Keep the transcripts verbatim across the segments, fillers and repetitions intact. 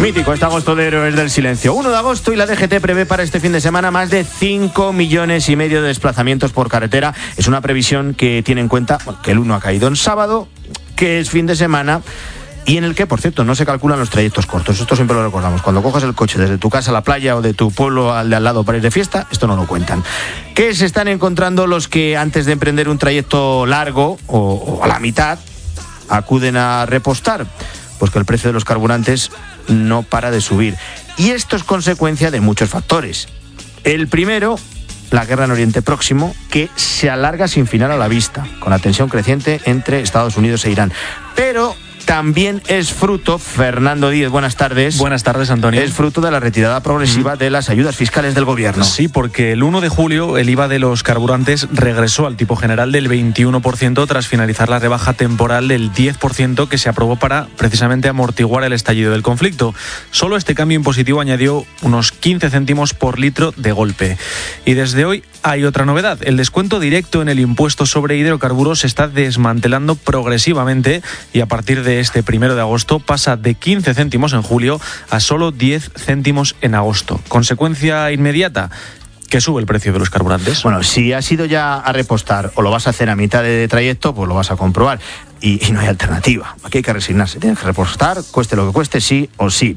Mítico este agosto de Héroes del Silencio. uno de agosto y la D G T prevé para este fin de semana más de cinco millones y medio de desplazamientos por carretera. Es una previsión que tiene en cuenta bueno, que el uno ha caído en sábado, que es fin de semana y en el que, por cierto, no se calculan los trayectos cortos. Esto siempre lo recordamos. Cuando cojas el coche desde tu casa a la playa o de tu pueblo al de al lado para ir de fiesta, esto no lo cuentan. ¿Qué se están encontrando los que antes de emprender un trayecto largo o, o a la mitad acuden a repostar? Pues que el precio de los carburantes no para de subir. Y esto es consecuencia de muchos factores. El primero, la guerra en Oriente Próximo, que se alarga sin final a la vista, con la tensión creciente entre Estados Unidos e Irán. Pero también es fruto, Fernando Díez, buenas tardes. Buenas tardes, Antonio. Es fruto de la retirada progresiva mm. de las ayudas fiscales del gobierno. Sí, porque el uno de julio el I V A de los carburantes regresó al tipo general del veintiuno por ciento tras finalizar la rebaja temporal del diez por ciento que se aprobó para precisamente amortiguar el estallido del conflicto. Solo este cambio impositivo añadió unos quince céntimos por litro de golpe. Y desde hoy hay otra novedad. El descuento directo en el impuesto sobre hidrocarburos se está desmantelando progresivamente y a partir de este primero de agosto pasa de quince céntimos en julio a solo diez céntimos en agosto. Consecuencia inmediata, que sube el precio de los carburantes. Bueno, si has ido ya a repostar o lo vas a hacer a mitad de trayecto, pues lo vas a comprobar. Y, y no hay alternativa. Aquí hay que resignarse. Tienes que repostar, cueste lo que cueste, sí o sí.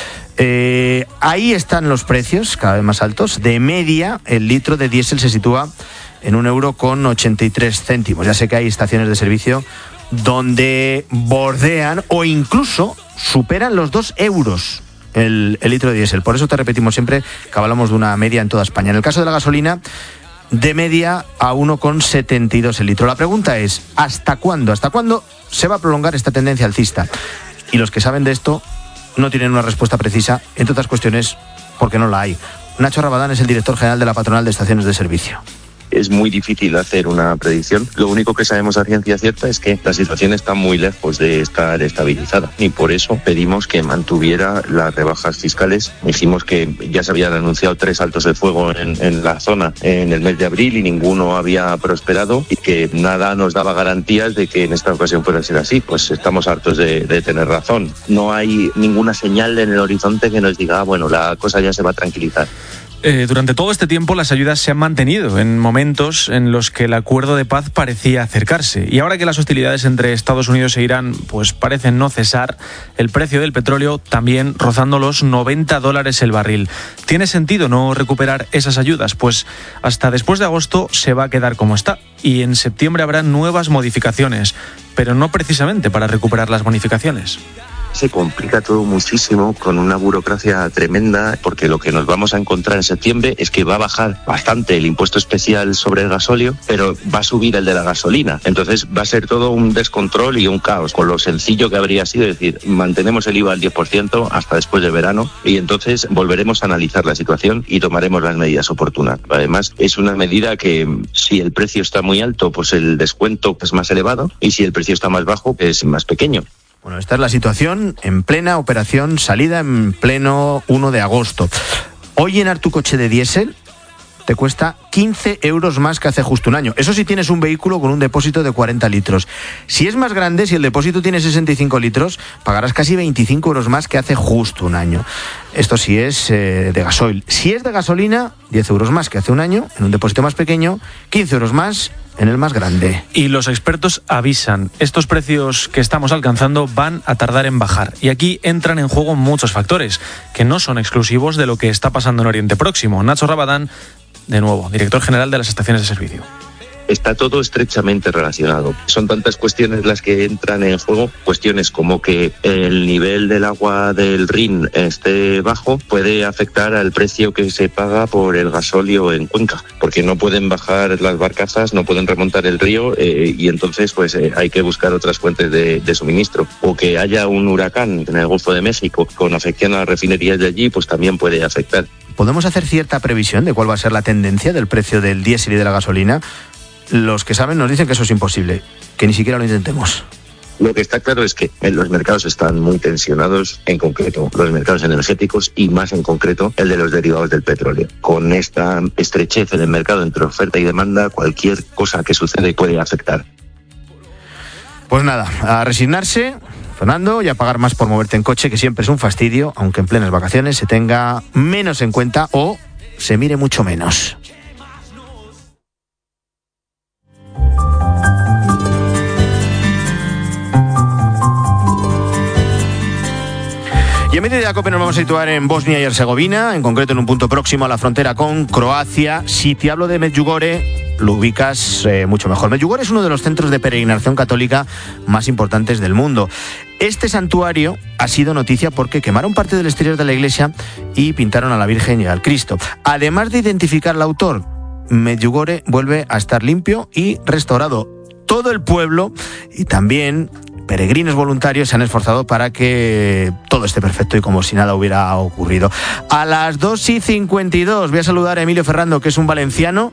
Eh, ahí están los precios, cada vez más altos. De media, el litro de diésel se sitúa en un euro con ochenta y tres céntimos. Ya sé que hay estaciones de servicio donde bordean o incluso superan los dos euros el, el litro de diésel. Por eso te repetimos siempre que hablamos de una media en toda España. En el caso de la gasolina, de media a uno con setenta y dos el litro. La pregunta es, ¿hasta cuándo? ¿Hasta cuándo se va a prolongar esta tendencia alcista? Y los que saben de esto no tienen una respuesta precisa, entre otras cuestiones, porque no la hay. Nacho Rabadán es el director general de la Patronal de Estaciones de Servicio. Es muy difícil hacer una predicción. Lo único que sabemos a ciencia cierta es que la situación está muy lejos de estar estabilizada y por eso pedimos que mantuviera las rebajas fiscales. Dijimos que ya se habían anunciado tres altos de fuego en, en la zona en el mes de abril y ninguno había prosperado y que nada nos daba garantías de que en esta ocasión fuera a ser así. Pues estamos hartos de, de tener razón. No hay ninguna señal en el horizonte que nos diga, ah, bueno, la cosa ya se va a tranquilizar. Eh, durante todo este tiempo las ayudas se han mantenido en momentos en los que el acuerdo de paz parecía acercarse. Y ahora que las hostilidades entre Estados Unidos e Irán pues parecen no cesar, el precio del petróleo también rozando los noventa dólares el barril. ¿Tiene sentido no recuperar esas ayudas? Pues hasta después de agosto se va a quedar como está. Y en septiembre habrá nuevas modificaciones, pero no precisamente para recuperar las bonificaciones. Se complica todo muchísimo con una burocracia tremenda porque lo que nos vamos a encontrar en septiembre es que va a bajar bastante el impuesto especial sobre el gasóleo, pero va a subir el de la gasolina. Entonces va a ser todo un descontrol y un caos con lo sencillo que habría sido, es decir, mantenemos el I V A al diez por ciento hasta después del verano y entonces volveremos a analizar la situación y tomaremos las medidas oportunas. Además, es una medida que si el precio está muy alto, pues el descuento es más elevado y si el precio está más bajo, es más pequeño. Bueno, esta es la situación en plena operación salida en pleno uno de agosto. Hoy llenar tu coche de diésel te cuesta quince euros más que hace justo un año. Eso si tienes un vehículo con un depósito de cuarenta litros. Si es más grande, si el depósito tiene sesenta y cinco litros, pagarás casi veinticinco euros más que hace justo un año. Esto sí es eh, de gasoil. Si es de gasolina, diez euros más que hace un año, en un depósito más pequeño, quince euros más en el más grande. Y los expertos avisan, estos precios que estamos alcanzando van a tardar en bajar. Y aquí entran en juego muchos factores, que no son exclusivos de lo que está pasando en Oriente Próximo. Nacho Rabadán, de nuevo, director general de las estaciones de servicio. Está todo estrechamente relacionado. Son tantas cuestiones las que entran en juego, cuestiones como que el nivel del agua del Rin esté bajo puede afectar al precio que se paga por el gasóleo en Cuenca, porque no pueden bajar las barcazas, no pueden remontar el río eh, y entonces pues eh, hay que buscar otras fuentes de, de suministro. O que haya un huracán en el Golfo de México con afección a las refinerías de allí, pues también puede afectar. ¿Podemos hacer cierta previsión de cuál va a ser la tendencia del precio del diésel y de la gasolina? Los que saben nos dicen que eso es imposible, que ni siquiera lo intentemos. Lo que está claro es que los mercados están muy tensionados, en concreto los mercados energéticos y más en concreto el de los derivados del petróleo. Con esta estrechez en el mercado entre oferta y demanda, cualquier cosa que sucede puede afectar. Pues nada, a resignarse. sonando y a pagar más por moverte en coche, que siempre es un fastidio, aunque en plenas vacaciones se tenga menos en cuenta o se mire mucho menos. Y en medio de la COPE nos vamos a situar en Bosnia y Herzegovina, en concreto en un punto próximo a la frontera con Croacia. Si te hablo de Medjugorje, lo ubicas eh, mucho mejor. Medjugorje es uno de los centros de peregrinación católica más importantes del mundo. Este santuario ha sido noticia porque quemaron parte del exterior de la iglesia y pintaron a la Virgen y al Cristo. Además de identificar al autor, Medjugorje vuelve a estar limpio y restaurado. Todo el pueblo y también peregrinos voluntarios se han esforzado para que todo esté perfecto y como si nada hubiera ocurrido. A las dos y cincuenta y dos voy a saludar a Emilio Ferrando, que es un valenciano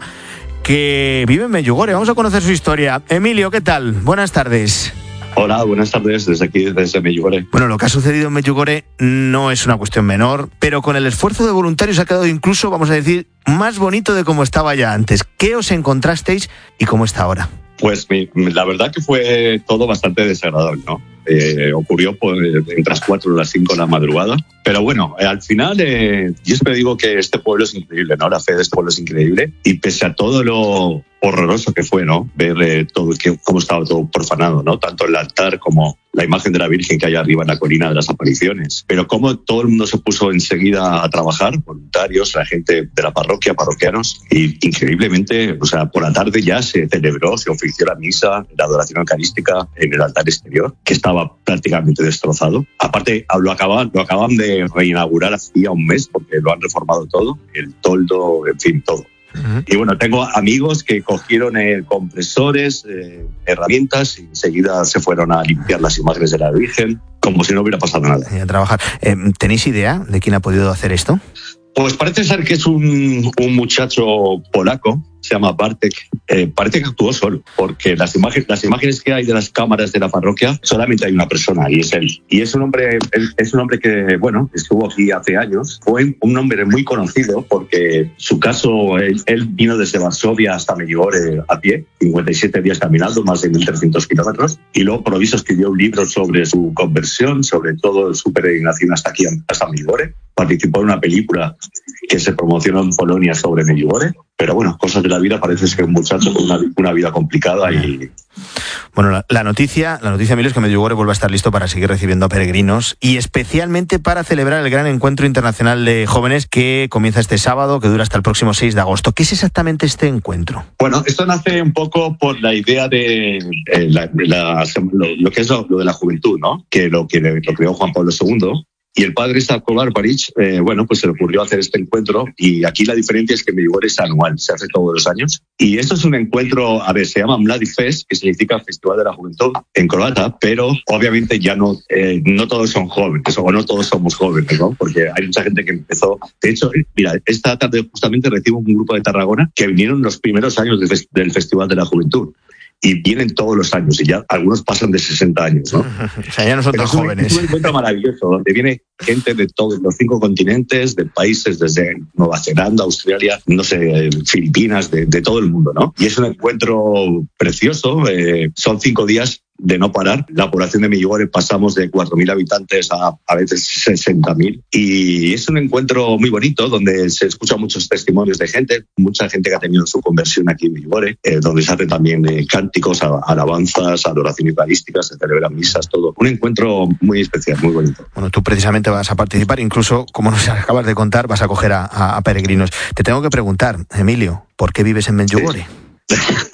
que vive en Medjugorje. Vamos a conocer su historia. Emilio, ¿qué tal? Buenas tardes. Hola, buenas tardes desde aquí, desde Medjugorje. Bueno, lo que ha sucedido en Medjugorje no es una cuestión menor, pero con el esfuerzo de voluntarios ha quedado incluso, vamos a decir, más bonito de como estaba ya antes. ¿Qué os encontrasteis y cómo está ahora? Pues mi, la verdad que fue todo bastante desagradable, ¿no? Eh, ocurrió por, entre las cuatro y las cinco de la madrugada. Pero bueno, eh, al final eh, yo siempre digo que este pueblo es increíble, ¿no? La fe de este pueblo es increíble. Y pese a todo lo horroroso que fue, ¿no? Ver eh, todo que, cómo estaba todo profanado, ¿no? Tanto el altar como la imagen de la Virgen que hay arriba en la colina de las apariciones. Pero cómo todo el mundo se puso enseguida a trabajar, voluntarios, la gente de la parroquia, parroquianos. Y increíblemente, o sea, por la tarde ya se celebró, se ofició la misa, la adoración eucarística en el altar exterior, que estaba prácticamente destrozado. Aparte, lo acaban, lo acaban de reinaugurar hacía un mes porque lo han reformado todo, el toldo, en fin, todo. Uh-huh. Y bueno, tengo amigos que cogieron eh, compresores, eh, herramientas y enseguida se fueron a limpiar las imágenes de la Virgen como si no hubiera pasado nada. Y a trabajar. Eh, ¿Tenéis idea de quién ha podido hacer esto? Pues parece ser que es un, un muchacho polaco, se llama Bartek. Eh, parece que actuó solo, porque las imágenes, las imágenes que hay de las cámaras de la parroquia, solamente hay una persona y es él. Y es un hombre, es un hombre que, bueno, estuvo aquí hace años. Fue un hombre muy conocido porque su caso, él, él vino desde Varsovia hasta Medjugorje a pie, cincuenta y siete días caminando, más de mil trescientos kilómetros. Y luego, por lo visto, escribió un libro sobre su conversión, sobre todo su peregrinación hasta aquí, hasta Medjugorje. Participó en una película que se promocionó en Polonia sobre Medjugorje. Pero bueno, cosas de la vida, parece ser un muchacho con una, una vida complicada y... Bueno, la, la noticia, la noticia, Emilio, es que Medjugorje vuelve a estar listo para seguir recibiendo a peregrinos y especialmente para celebrar el gran encuentro internacional de jóvenes que comienza este sábado, que dura hasta el próximo seis de agosto. ¿Qué es exactamente este encuentro? Bueno, esto nace un poco por la idea de eh, la, la, lo, lo que es lo, lo de la juventud, ¿no? Que lo que lo creó Juan Pablo segundo. Y el padre Stavko Barbaric, eh, bueno, pues se le ocurrió hacer este encuentro y aquí la diferencia es que Medjugorje es anual, se hace todos los años. Y esto es un encuentro, a ver, se llama Mladi Fest, que significa Festival de la Juventud en croata, pero obviamente ya no, eh, no todos son jóvenes, o no todos somos jóvenes, ¿no? Porque hay mucha gente que empezó... De hecho, mira, esta tarde justamente recibo un grupo de Tarragona que vinieron en los primeros años del, del Festival de la Juventud. Y vienen todos los años, y ya algunos pasan de sesenta años, ¿no? O sea, ya no son tan jóvenes. Es un encuentro maravilloso, donde viene gente de todos los cinco continentes, de países desde Nueva Zelanda, Australia, no sé, Filipinas, de, de todo el mundo, ¿no? Y es un encuentro precioso, eh, son cinco días de no parar. La población de Medjugorje pasamos de cuatro mil habitantes a a veces sesenta mil. Y es un encuentro muy bonito donde se escuchan muchos testimonios de gente, mucha gente que ha tenido su conversión aquí en Medjugorje, eh, donde se hacen también eh, cánticos, alabanzas, adoración eucarística, se celebran misas, todo. Un encuentro muy especial, muy bonito. Bueno, tú precisamente vas a participar, incluso, como nos acabas de contar, vas a acoger a, a, a peregrinos. Te tengo que preguntar, Emilio, ¿por qué vives en Medjugorje? Sí.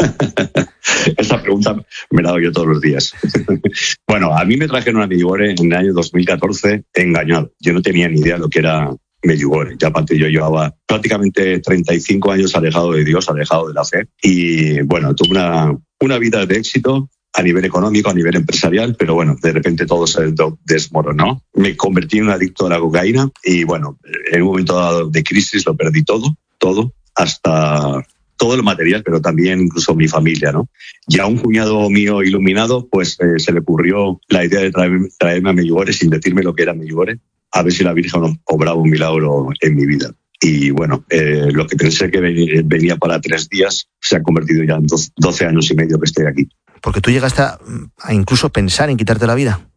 Esa pregunta me la doy yo todos los días. Bueno, a mí me trajeron a Medjugorje en el año dos mil catorce engañado. Yo no tenía ni idea de lo que era Medjugorje. Ya aparte yo llevaba prácticamente treinta y cinco años alejado de Dios, alejado de la fe. Y bueno, tuve una, una vida de éxito a nivel económico, a nivel empresarial, pero bueno, de repente todo se desmoronó. Me convertí en un adicto a la cocaína y bueno, en un momento dado de crisis lo perdí todo, todo, hasta... todo el material, pero también incluso mi familia, ¿no? Y a un cuñado mío iluminado, pues eh, se le ocurrió la idea de traerme, traerme a Medjugorje sin decirme lo que era Medjugorje, a ver si la Virgen obraba un milagro en mi vida. Y bueno, eh, lo que pensé que venía para tres días se ha convertido ya en doce años y medio que estoy aquí. Porque tú llegaste a, a incluso pensar en quitarte la vida.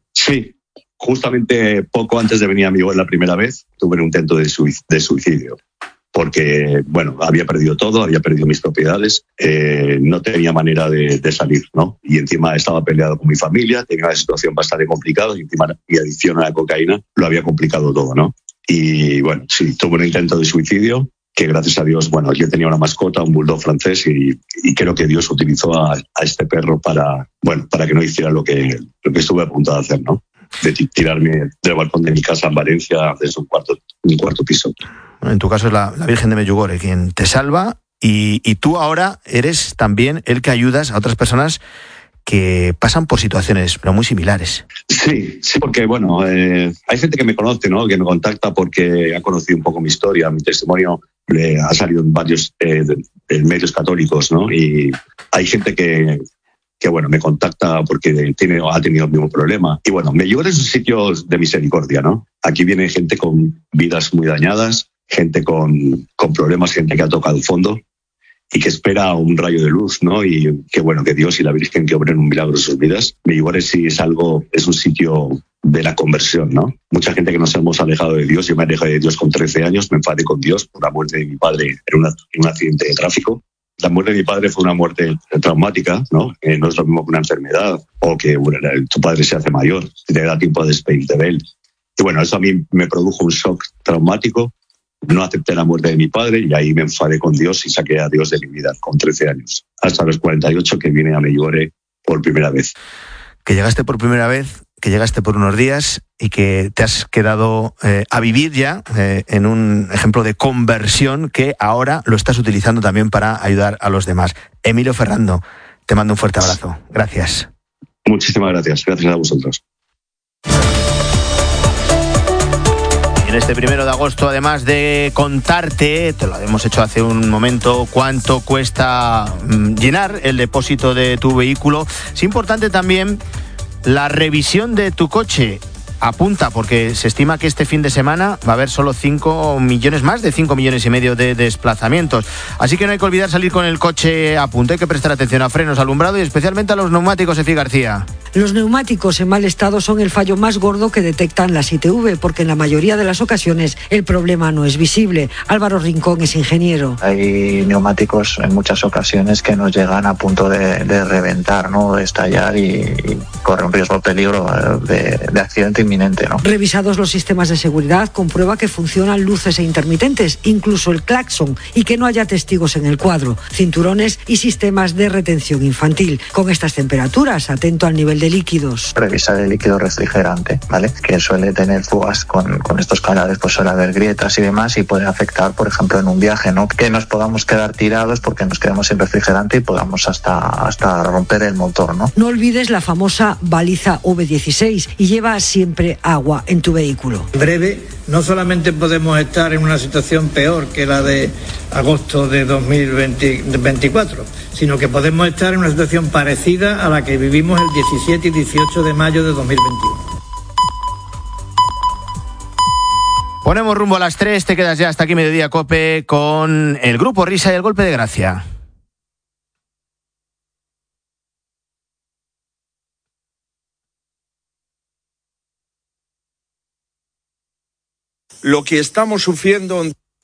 Sí, justamente poco antes de venir a mi web la primera vez, tuve un intento de suicidio. Porque, bueno, había perdido todo, había perdido mis propiedades, eh, no tenía manera de, de salir, ¿no? Y encima estaba peleado con mi familia, tenía una situación bastante complicada y encima mi adicción a la cocaína lo había complicado todo, ¿no? Y, bueno, sí, tuve un intento de suicidio que, gracias a Dios, bueno, yo tenía una mascota, un bulldog francés, y, y creo que Dios utilizó a, a este perro para, bueno, para que no hiciera lo que, lo que estuve a punto de hacer, ¿no? De tirarme del balcón de mi casa en Valencia desde un cuarto, un cuarto piso. En tu caso es la, la Virgen de Medjugorje quien te salva y, y tú ahora eres también el que ayudas a otras personas que pasan por situaciones pero muy similares. Sí, sí, porque bueno, eh, hay gente que me conoce, ¿no? Que me contacta porque ha conocido un poco mi historia, mi testimonio eh, ha salido en varios eh, de, de medios católicos, ¿no? Y hay gente que que bueno, me contacta porque tiene, ha tenido el mismo problema. Y bueno, Medjugorje es un sitio de misericordia, ¿no? Aquí viene gente con vidas muy dañadas, gente con, con problemas, gente que ha tocado el fondo y que espera un rayo de luz, ¿no? Y que bueno, que Dios y la Virgen que obren un milagro en sus vidas. Medjugorje sí es algo, es un sitio de la conversión, ¿no? Mucha gente que nos hemos alejado de Dios. Yo me alejé de Dios con trece años, me enfadé con Dios por la muerte de mi padre en, una, en un accidente de tráfico. La muerte de mi padre fue una muerte traumática, ¿no? Eh, no es lo mismo que una enfermedad o que bueno, tu padre se hace mayor y te da tiempo de despedirte de él. Y bueno, eso a mí me produjo un shock traumático. No acepté la muerte de mi padre y ahí me enfadé con Dios y saqué a Dios de mi vida con trece años. Hasta los cuarenta y ocho que vine a Medjugorje por primera vez. Que llegaste por primera vez, que llegaste por unos días y que te has quedado eh, a vivir ya eh, en un ejemplo de conversión que ahora lo estás utilizando también para ayudar a los demás. Emilio Ferrando, te mando un fuerte abrazo. Gracias. Muchísimas gracias. Gracias a vosotros. En este primero de agosto, además de contarte, te lo hemos hecho hace un momento, cuánto cuesta mm, llenar el depósito de tu vehículo, es importante también la revisión de tu coche. Apunta, porque se estima que este fin de semana va a haber solo cinco millones, más de cinco millones y medio de desplazamientos. Así que no hay que olvidar salir con el coche a punto. Hay que prestar atención a frenos, alumbrado y especialmente a los neumáticos, Efi García. Los neumáticos en mal estado son el fallo más gordo que detectan las I T V, porque en la mayoría de las ocasiones el problema no es visible. Álvaro Rincón es ingeniero. Hay neumáticos en muchas ocasiones que nos llegan a punto de, de reventar, ¿no? De estallar y, y corre un riesgo, peligro de, de accidente inminente, ¿no? Revisados los sistemas de seguridad, comprueba que funcionan luces e intermitentes, incluso el claxon, y que no haya testigos en el cuadro, cinturones y sistemas de retención infantil. Con estas temperaturas, atento al nivel de líquidos. Revisar el líquido refrigerante, ¿vale? Que suele tener fugas con, con estos canales, pues suele haber grietas y demás y puede afectar, por ejemplo, en un viaje, ¿no? Que nos podamos quedar tirados porque nos quedamos sin refrigerante y podamos hasta, hasta romper el motor, ¿no? No olvides la famosa baliza V dieciséis y lleva siempre agua en tu vehículo. En breve, no solamente podemos estar en una situación peor que la de agosto de dos mil veinticuatro, sino que podemos estar en una situación parecida a la que vivimos el diecisiete y dieciocho de mayo de dos mil veintiuno. Ponemos rumbo a las tres, te quedas ya hasta aquí Mediodía Cope con el Grupo Risa y el Golpe de Gracia. Lo que estamos sufriendo.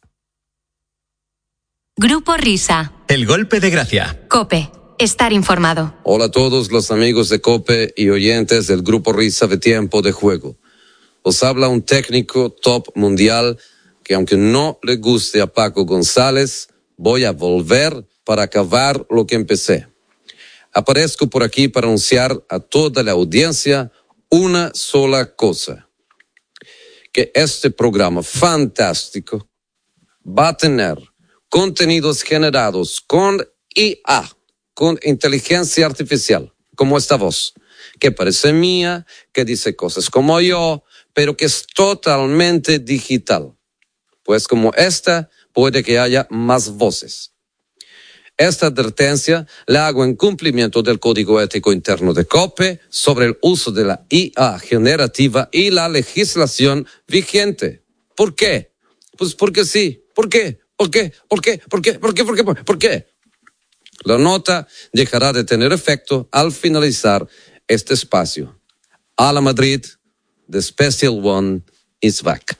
Grupo Risa. El Golpe de Gracia. Cope. Estar informado. Hola a todos los amigos de Cope y oyentes del Grupo Risa de Tiempo de Juego. Os habla un técnico top mundial que, aunque no le guste a Paco González, voy a volver para acabar lo que empecé. Aparezco por aquí para anunciar a toda la audiencia una sola cosa. Que este programa fantástico va a tener contenidos generados con I A, con inteligencia artificial, como esta voz, que parece mía, que dice cosas como yo, pero que es totalmente digital. Pues como esta, puede que haya más voces. Esta advertencia la hago en cumplimiento del Código Ético Interno de COPE sobre el uso de la I A generativa y la legislación vigente. ¿Por qué? Pues porque sí. ¿Por qué? ¿Por qué? ¿Por qué? ¿Por qué? ¿Por qué? ¿Por qué? ¿Por qué? La nota dejará de tener efecto al finalizar este espacio. A la Madrid, the special one is back.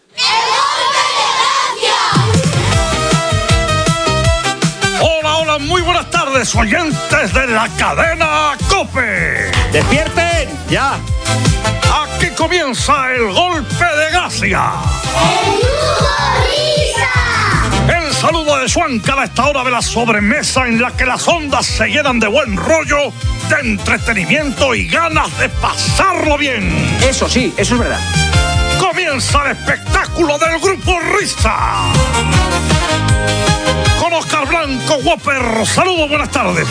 Hola, hola, muy buenas tardes, oyentes de la cadena COPE. ¡Despierten! ¡Ya! Aquí comienza el golpe de gracia. ¡El Grupo Risa! El saludo de Schwanka a esta hora de la sobremesa en la que las ondas se llenan de buen rollo, de entretenimiento y ganas de pasarlo bien. Eso sí, eso es verdad. Comienza el espectáculo del Grupo Risa. Con Oscar Blanco, Whopper. Saludos, buenas tardes.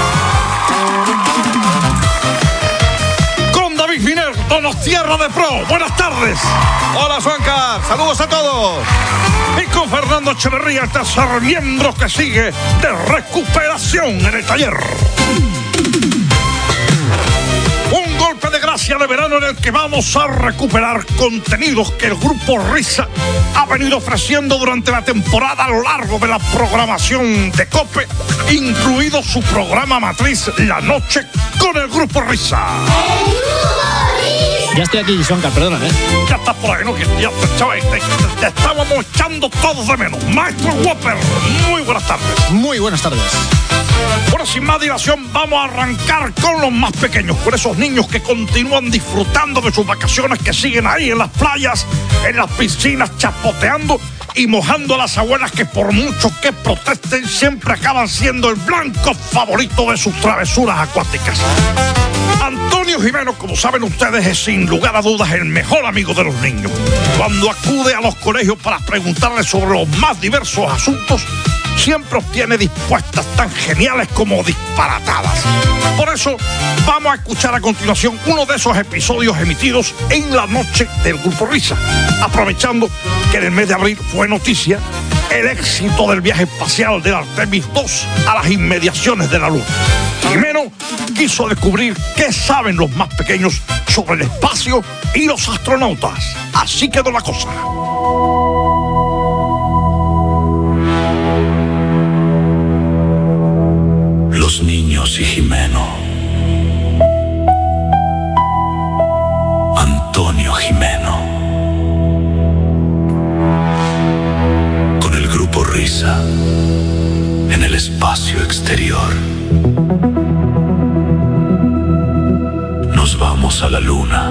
Con David Miner, Donostierra de Pro. Buenas tardes. Hola, Schwanka. Saludos a todos. Y con Fernando Echeverría, el tercer miembro que sigue de recuperación en el taller. Un golpe de gracia de verano en el que vamos a recuperar contenidos que el Grupo Risa ha venido ofreciendo durante la temporada a lo largo de la programación de COPE, incluido su programa matriz La Noche con el Grupo Risa. ¡El Grupo Risa! Ya estoy aquí, Schwanka, perdona, ¿eh? Ya estás por ahí, ¿no? Que ya te, chaval, te, te, te estábamos echando todos de menos. Maestro Whopper, muy buenas tardes. Muy buenas tardes. Bueno, sin más dilación, vamos a arrancar con los más pequeños, con esos niños que continúan disfrutando de sus vacaciones, que siguen ahí en las playas, en las piscinas, chapoteando y mojando a las abuelas que por mucho que protesten siempre acaban siendo el blanco favorito de sus travesuras acuáticas. Antonio Jimeno, como saben ustedes, es sin lugar a dudas el mejor amigo de los niños. Cuando acude a los colegios para preguntarles sobre los más diversos asuntos, siempre obtiene respuestas tan geniales como disparatadas. Por eso, vamos a escuchar a continuación uno de esos episodios emitidos en la noche del Grupo Risa, aprovechando que en el mes de abril fue noticia el éxito del viaje espacial del Artemis dos a las inmediaciones de la Luna. Jimeno quiso descubrir qué saben los más pequeños sobre el espacio y los astronautas. Así quedó la cosa. Los niños y Jimeno. Antonio Jimeno. Con el Grupo Risa en el espacio exterior. Nos vamos a la Luna.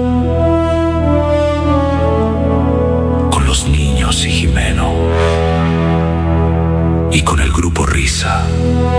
Con los niños y Jimeno. Y con el Grupo Risa.